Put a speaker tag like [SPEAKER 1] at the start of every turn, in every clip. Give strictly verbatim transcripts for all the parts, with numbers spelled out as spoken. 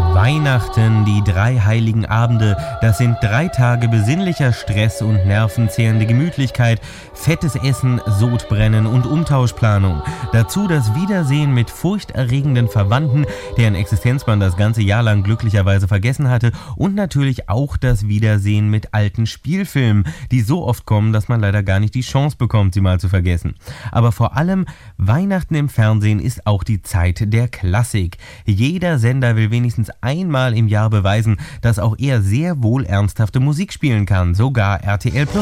[SPEAKER 1] Weihnachten, die drei heiligen Abende, das sind drei Tage besinnlicher Stress und nervenzehrende Gemütlichkeit, fettes Essen, Sodbrennen und Umtauschplanung. Dazu das Wiedersehen mit furchterregenden Verwandten, deren Existenz man das ganze Jahr lang glücklicherweise vergessen hatte, und natürlich auch das Wiedersehen mit alten Spielfilmen, die so oft kommen, dass man leider gar nicht die Chance bekommt, sie mal zu vergessen. Aber vor allem, Weihnachten im Fernsehen ist auch die Zeit der Klassik. Jeder Sender will wenigstens einmal im Jahr beweisen, dass auch er sehr wohl ernsthafte Musik spielen kann, sogar R T L Plus.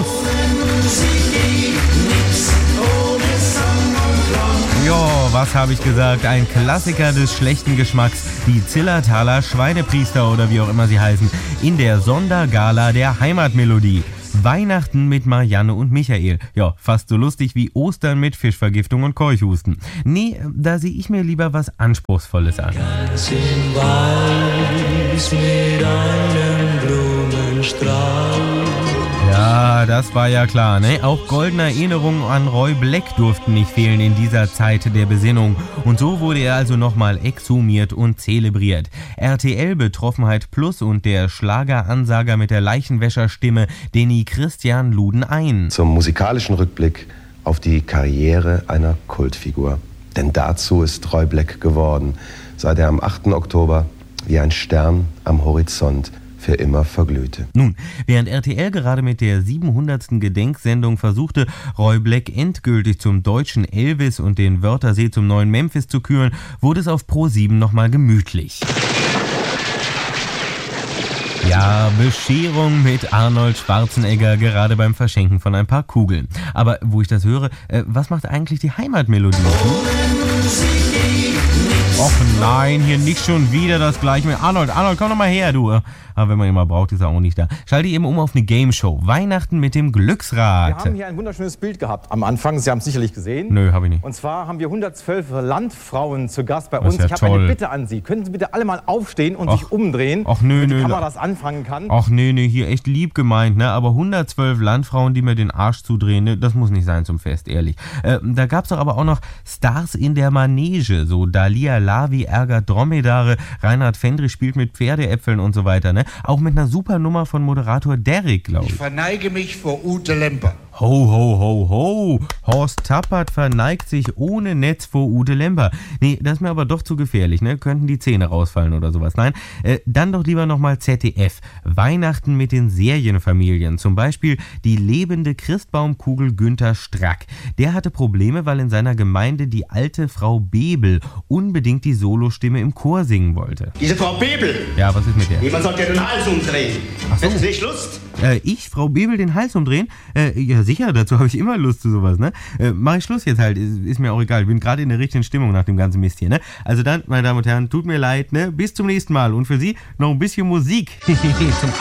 [SPEAKER 1] Jo, was habe ich gesagt? Ein Klassiker des schlechten Geschmacks, die Zillertaler Schweinepriester oder wie auch immer sie heißen, in der Sondergala der Heimatmelodie. Weihnachten mit Marianne und Michael. Ja, fast so lustig wie Ostern mit Fischvergiftung und Keuchhusten. Nee, da sehe ich mir lieber was Anspruchsvolles an.
[SPEAKER 2] Ganz in Weiß mit einem Blumenstrauß.
[SPEAKER 1] Ja, das war ja klar, ne? Auch goldene Erinnerungen an Roy Black durften nicht fehlen in dieser Zeit der Besinnung. Und so wurde er also nochmal exhumiert und zelebriert. R T L Betroffenheit Plus und der Schlageransager mit der Leichenwäscherstimme Denny Christian luden ein.
[SPEAKER 3] Zum musikalischen Rückblick auf die Karriere einer Kultfigur. Denn dazu ist Roy Black geworden, seit er am achten Oktober wie ein Stern am Horizont für immer verglühte.
[SPEAKER 1] Nun, während R T L gerade mit der siebenhundertsten Gedenksendung versuchte, Roy Black endgültig zum deutschen Elvis und den Wörthersee zum neuen Memphis zu küren, wurde es auf Pro sieben nochmal gemütlich. Ja, Bescherung mit Arnold Schwarzenegger, gerade beim Verschenken von ein paar Kugeln. Aber wo ich das höre, äh, was macht eigentlich die Heimatmelodie? Och nein, hier nicht schon wieder das gleiche mit Arnold. Arnold, komm doch mal her, du. Aber wenn man ihn mal braucht, ist er auch nicht da. Schalte eben um auf eine Gameshow. Weihnachten mit dem Glücksrad.
[SPEAKER 4] Wir haben hier ein wunderschönes Bild gehabt am Anfang. Sie haben es sicherlich gesehen.
[SPEAKER 1] Nö, habe ich nicht.
[SPEAKER 4] Und zwar haben wir hundertzwölf Landfrauen zu Gast bei
[SPEAKER 1] Das
[SPEAKER 4] uns.
[SPEAKER 1] ist ja
[SPEAKER 4] Ich habe
[SPEAKER 1] toll.
[SPEAKER 4] eine Bitte an Sie. Könnten Sie bitte alle mal aufstehen und
[SPEAKER 1] Och.
[SPEAKER 4] sich umdrehen,
[SPEAKER 1] Och, nö,
[SPEAKER 4] damit
[SPEAKER 1] nö,
[SPEAKER 4] die Kamera
[SPEAKER 1] nö.
[SPEAKER 4] das anfangen kann?
[SPEAKER 1] Ach nee, nee, hier echt lieb gemeint, ne? Aber hundertzwölf Landfrauen, die mir den Arsch zudrehen, ne? Das muss nicht sein zum Fest, ehrlich. Äh, da gab's doch aber auch noch Stars in der Manege, so Dalia Lavi ärgert Dromedare, Reinhard Fendrich spielt mit Pferdeäpfeln und so weiter, ne? Auch mit einer super Nummer von Moderator Derrick, glaube ich.
[SPEAKER 5] Ich verneige mich vor Ute Lemper.
[SPEAKER 1] Ho, ho, ho, ho. Horst Tappert verneigt sich ohne Netz vor Ute Lemper. Nee, das ist mir aber doch zu gefährlich, ne? Könnten die Zähne rausfallen oder sowas. Nein, äh, dann doch lieber nochmal Z D F. Weihnachten mit den Serienfamilien. Zum Beispiel die lebende Christbaumkugel Günther Strack. Der hatte Probleme, weil in seiner Gemeinde die alte Frau Bebel unbedingt die Solostimme im Chor singen wollte.
[SPEAKER 6] Diese Frau Bebel,
[SPEAKER 1] Ja, was ist mit der?
[SPEAKER 6] jemand sollte ihr den Hals umdrehen.
[SPEAKER 1] Ach so.
[SPEAKER 6] Hätten Sie nicht Lust?
[SPEAKER 1] Äh, ich, Frau Bebel, den Hals umdrehen? Äh, ja, sicher, dazu habe ich immer Lust zu sowas, ne? Äh, mach ich Schluss jetzt halt, ist, ist mir auch egal. Ich bin gerade in der richtigen Stimmung nach dem ganzen Mist hier, ne? Also dann, meine Damen und Herren, tut mir leid, ne? Bis zum nächsten Mal. Und für Sie noch ein bisschen Musik. Zum